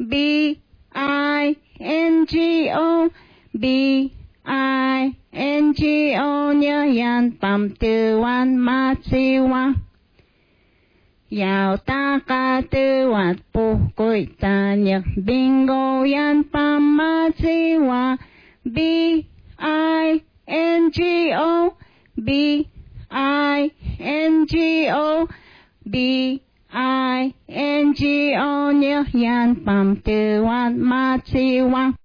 B-I-N-G-O, B-I-N-G-O nhớ yan bam tư wan ma chi wa. Yào ta ca tư wat bu côi ta nhớ bingo yan bam ma chi wa. B-I-N-G-O, B-I-N-G-O, B-I-N-G-O nhớ yan bam tư wan ma chi wa.